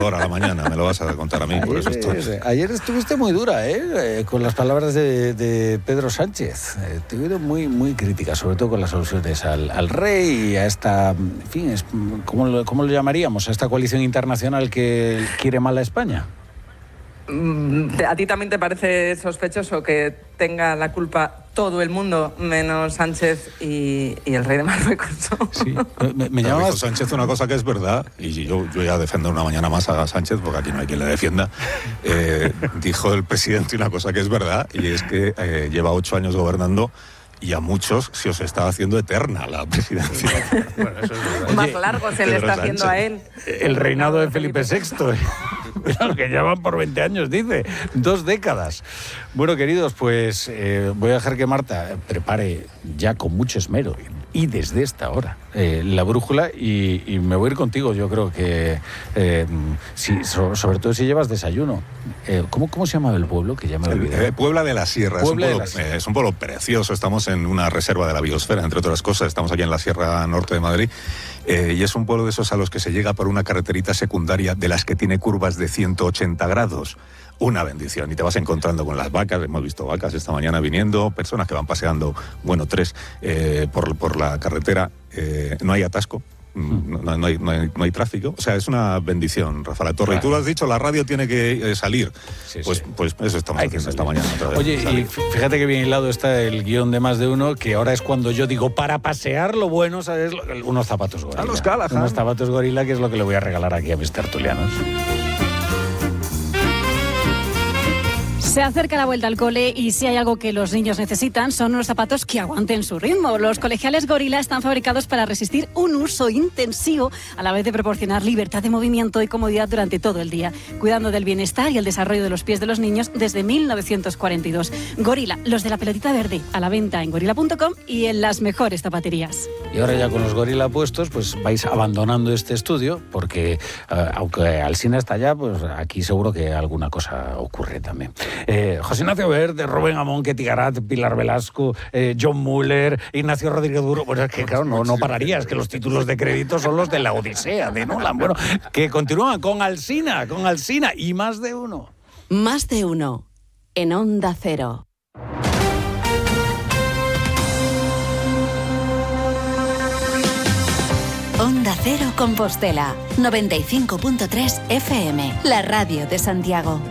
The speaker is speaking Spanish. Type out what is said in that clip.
Ahora a la mañana me lo vas a contar a mí, por eso estoy. Ayer estuviste muy dura, con las palabras de Pedro Sánchez. Te he oído muy, muy crítica, sobre todo con las alusiones al rey y a esta, en fin, ¿cómo lo llamaríamos? A esta coalición internacional que quiere mal a España. ¿A ti también te parece sospechoso que tenga la culpa todo el mundo, menos Sánchez y el rey de Marruecos? Sí, me llama dijo Sánchez una cosa que es verdad, y yo voy a defender una mañana más a Sánchez, porque aquí no hay quien le defienda. Dijo el presidente una cosa que es verdad, y es que lleva 8 años gobernando, y a muchos se os está haciendo eterna la presidencia. Bueno, eso es verdad. Más largo se le está haciendo a él. El reinado de Felipe VI. Que ya van por 20 años, dice. 2 décadas. Bueno, queridos, pues voy a dejar que Marta prepare ya con mucho esmero y desde esta hora la brújula y me voy a ir contigo. Yo creo que sobre todo si llevas desayuno. ¿Cómo se llama el pueblo? Que ya me olvidé. Puebla de la Sierra. Es un pueblo precioso. Estamos en una reserva de la biosfera, entre otras cosas. Estamos aquí en la Sierra Norte de Madrid. Y es un pueblo de esos a los que se llega por una carreterita secundaria de las que tiene curvas de 180 grados. Una bendición. Y te vas encontrando con las vacas. Hemos visto vacas esta mañana viniendo, personas que van paseando, 3 por la carretera. No hay atasco. No hay tráfico. O sea, es una bendición, Rafa La Torre. Claro. Y tú lo has dicho, la radio tiene que salir. Sí, pues eso estamos haciendo esta mañana. Oye, y fíjate que bien hilado está el guión de Más de Uno, que ahora es cuando yo digo, para pasear lo bueno, ¿sabes? Unos zapatos gorila. A los Callahan. Unos zapatos gorila, que es lo que le voy a regalar aquí a mis tertulianos. Se acerca la vuelta al cole y si hay algo que los niños necesitan son unos zapatos que aguanten su ritmo. Los colegiales Gorila están fabricados para resistir un uso intensivo a la vez de proporcionar libertad de movimiento y comodidad durante todo el día, cuidando del bienestar y el desarrollo de los pies de los niños desde 1942. Gorila, los de la pelotita verde, a la venta en gorila.com y en las mejores zapaterías. Y ahora ya con los Gorila puestos, pues vais abandonando este estudio porque aunque Alsina está allá, pues aquí seguro que alguna cosa ocurre también. José Ignacio Verde, Rubén Amón, Ketty Garat, Pilar Velasco, John Muller, Ignacio Rodríguez Duro. Pues es que claro, no pararías, que los títulos de crédito son los de la Odisea de Nolan. Bueno, que continúan con Alsina y Más de Uno. Más de Uno, en Onda Cero. Onda Cero Compostela, 95.3 FM, la radio de Santiago.